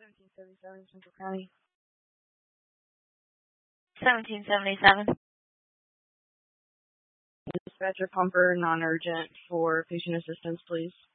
1777 Central County. 1777. Dispatcher Pumper, non-urgent for patient assistance, please.